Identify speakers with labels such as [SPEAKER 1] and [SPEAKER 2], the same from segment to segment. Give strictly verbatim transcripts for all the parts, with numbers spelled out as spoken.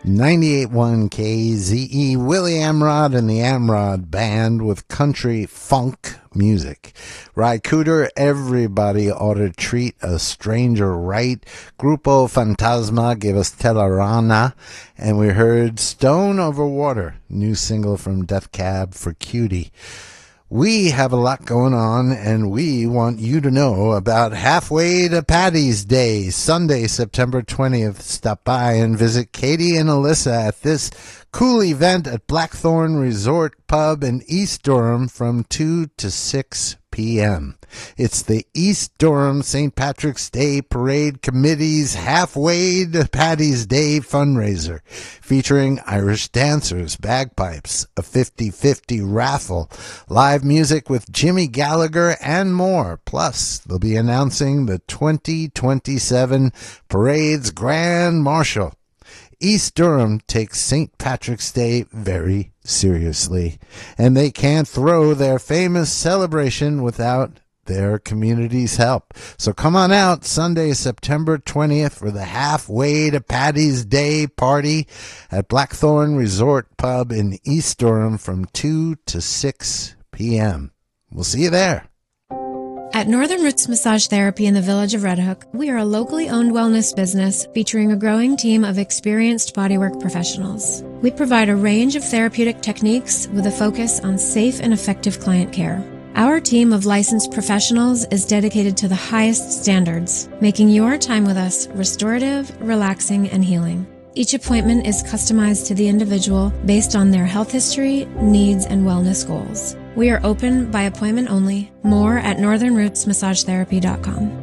[SPEAKER 1] ninety-eight point one K Z E, Willie Amrod and the Amrod Band with country funk music. Ry Cooder, Everybody Ought to Treat a Stranger Right. Grupo Fantasma gave us Tellerana. And we heard Stone Over Water, new single from Death Cab for Cutie. We have a lot going on, and we want you to know about Halfway to Patty's Day, Sunday, September twentieth. Stop by and visit Katie and Alyssa at this cool event at Blackthorn Resort Pub in East Durham from two to six p.m. It's the East Durham Saint Patrick's Day Parade Committee's Halfway to Patty's Day fundraiser, featuring Irish dancers, bagpipes, a fifty-fifty raffle, live music with Jimmy Gallagher, and more. Plus, they'll be announcing the twenty twenty-seven Parade's Grand Marshal. East Durham takes Saint Patrick's Day very seriously, and they can't throw their famous celebration without their community's help. So come on out Sunday, September twentieth for the Halfway to Patty's Day party at Blackthorn Resort Pub in East Durham from two to six p.m. We'll see you there.
[SPEAKER 2] At Northern Roots Massage Therapy in the village of Red Hook, we are a locally owned wellness business featuring a growing team of experienced bodywork professionals. We provide a range of therapeutic techniques with a focus on safe and effective client care. Our team of licensed professionals is dedicated to the highest standards, making your time with us restorative, relaxing, and healing. Each appointment is customized to the individual based on their health history, needs, and wellness goals. We are open by appointment only. More at northern roots massage therapy dot com.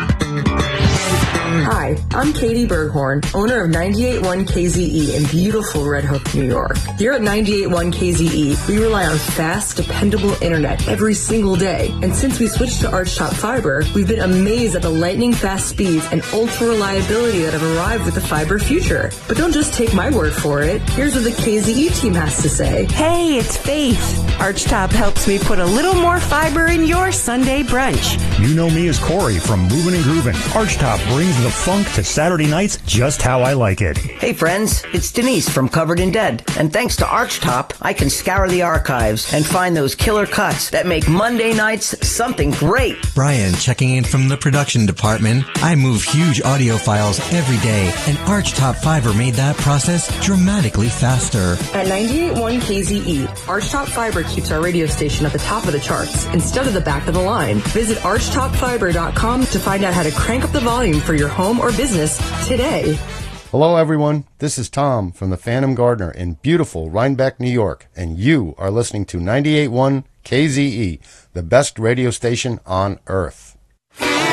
[SPEAKER 3] Hi, I'm Katie Berghorn, owner of ninety-eight point one K Z E in beautiful Red Hook, New York. Here at ninety-eight point one K Z E, we rely on fast, dependable internet every single day. And since we switched to Archtop Fiber, we've been amazed at the lightning-fast speeds and ultra-reliability that have arrived with the fiber future. But don't just take my word for it. Here's what the K Z E team has to say.
[SPEAKER 4] Hey, it's Faith. Archtop helps me put a little more fiber in your Sunday brunch.
[SPEAKER 5] You know me as Corey from Movin' and Groovin'. Archtop brings the funk to Saturday nights just how I like it.
[SPEAKER 6] Hey friends, it's Denise from Covered in Dead. And thanks to Archtop, I can scour the archives and find those killer cuts that make Monday nights something great.
[SPEAKER 7] Brian checking in from the production department. I move huge audio files every day, and Archtop Fiber made that process dramatically faster.
[SPEAKER 3] At ninety-eight point one K Z E, Archtop Fiber keeps our radio station at the top of the charts instead of the back of the line. Visit archtop fiber dot com to find out how to crank up the volume for your home or business today.
[SPEAKER 8] Hello everyone, this is Tom from the Phantom Gardener in beautiful Rhinebeck, New York, and you are listening to ninety-eight point one K Z E, the best radio station on earth.